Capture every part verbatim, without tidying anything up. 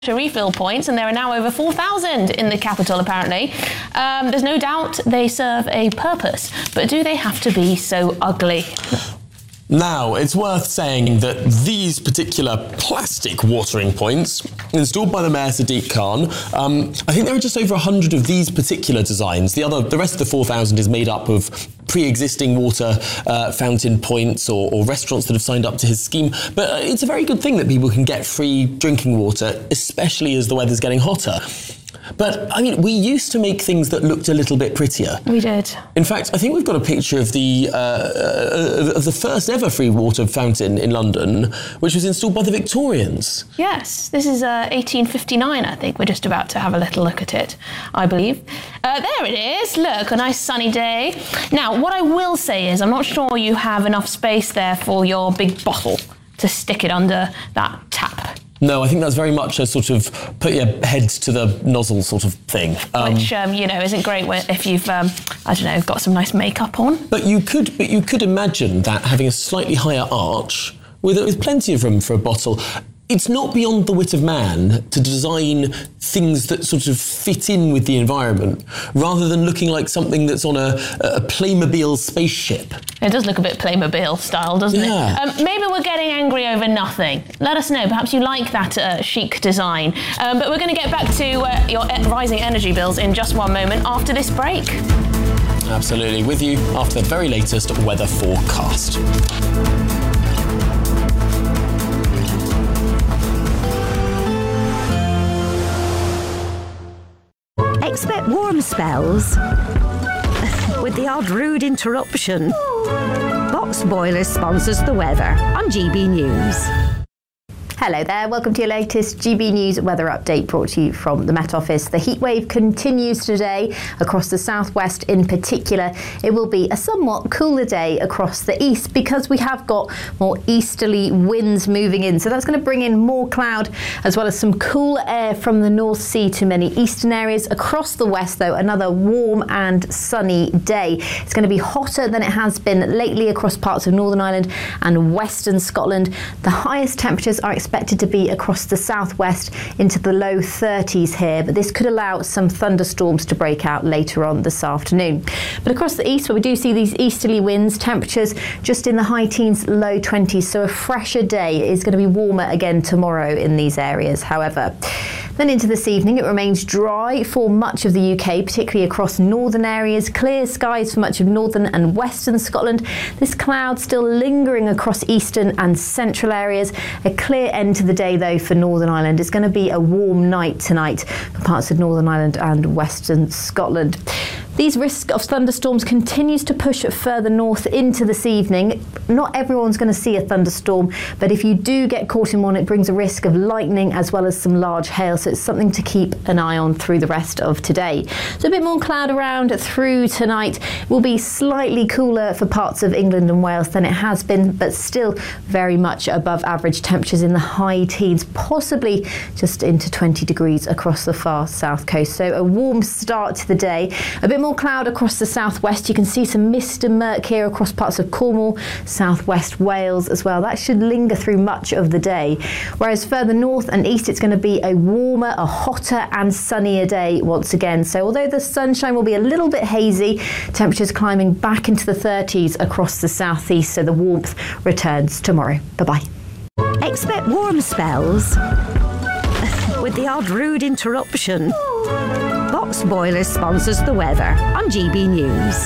refill points, and there are now over four thousand in the capital, apparently. Um, there's no doubt they serve a purpose, but do they have to be so ugly? Now, it's worth saying that these particular plastic watering points, installed by the Mayor Sadiq Khan, um, I think there are just over one hundred of these particular designs. The other, the rest of the four thousand is made up of pre-existing water uh, fountain points or, or restaurants that have signed up to his scheme. But uh, it's a very good thing that people can get free drinking water, especially as the weather's getting hotter. But, I mean, we used to make things that looked a little bit prettier. We did. In fact, I think we've got a picture of the uh, uh, of the first ever free water fountain in London, which was installed by the Victorians. Yes, this is uh, eighteen fifty-nine, I think. We're just about to have a little look at it, I believe. Uh, there it is. Look, a nice sunny day. Now, what I will say is I'm not sure you have enough space there for your big bottle to stick it under that tap. No, I think that's very much a sort of put your head to the nozzle sort of thing. Um, Which, um, you know, isn't great if you've, um, I don't know, got some nice makeup on. But you could, but you could imagine that having a slightly higher arch with, with plenty of room for a bottle. It's not beyond the wit of man to design things that sort of fit in with the environment, rather than looking like something that's on a, a Playmobil spaceship. It does look a bit Playmobil style, doesn't yeah. it? Um, maybe we're getting angry over nothing. Let us know. Perhaps you like that uh, chic design. Um, but we're going to get back to uh, your rising energy bills in just one moment after this break. Absolutely. With you after the very latest weather forecast. Expect warm spells with the odd rude interruption. Box Boilers sponsors the weather on G B News. Hello there, welcome to your latest G B News weather update brought to you from the Met Office. The heatwave continues today across the southwest in particular. It will be a somewhat cooler day across the east because we have got more easterly winds moving in. So that's going to bring in more cloud as well as some cooler air from the North Sea to many eastern areas. Across the west though, another warm and sunny day. It's going to be hotter than it has been lately across parts of Northern Ireland and western Scotland. The highest temperatures are expected expected to be across the southwest into the low thirties here, but this could allow some thunderstorms to break out later on this afternoon. But across the east, where we do see these easterly winds, temperatures just in the high teens, low twenties, so a fresher day. Is going to be warmer again tomorrow in these areas, however. Then into this evening, it remains dry for much of the U K, particularly across northern areas. Clear skies for much of northern and western Scotland. This cloud still lingering across eastern and central areas. A clear end to the day, though, for Northern Ireland. It's going to be a warm night tonight for parts of Northern Ireland and western Scotland. These risk of thunderstorms continues to push further north into this evening. Not everyone's going to see a thunderstorm, but if you do get caught in one, it brings a risk of lightning as well as some large hail, so it's something to keep an eye on through the rest of today. So a bit more cloud around through tonight. It will be slightly cooler for parts of England and Wales than it has been, but still very much above average temperatures in the high teens, possibly just into twenty degrees across the far south coast. So a warm start to the day. A bit more cloud across the southwest. You can see some mist and murk here across parts of Cornwall, southwest Wales as well. That should linger through much of the day. Whereas further north and east, it's going to be a warmer, a hotter and sunnier day once again. So although the sunshine will be a little bit hazy, temperatures climbing back into the thirties across the southeast. So the warmth returns tomorrow. Bye-bye. Expect warm spells with the odd rude interruption. Box Boilers sponsors the weather on G B News.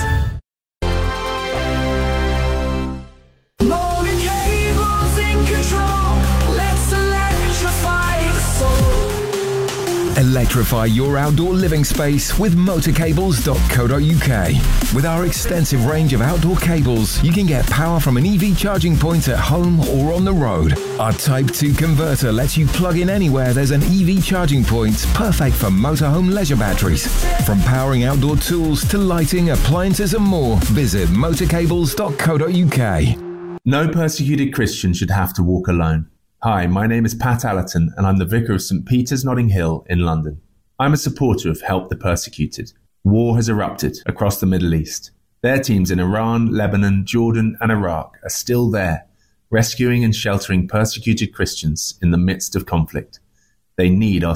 Electrify your outdoor living space with motor cables dot co dot U K. With our extensive range of outdoor cables, you can get power from an E V charging point at home or on the road. Our Type two converter lets you plug in anywhere there's an E V charging point, perfect for motorhome leisure batteries. From powering outdoor tools to lighting, appliances and more, visit motor cables dot co dot U K. No persecuted Christian should have to walk alone. Hi, my name is Pat Allerton and I'm the Vicar of St Peter's Notting Hill in London. I'm a supporter of Help the Persecuted. War has erupted across the Middle East. Their teams in Iran, Lebanon, Jordan and Iraq are still there, rescuing and sheltering persecuted Christians in the midst of conflict. They need our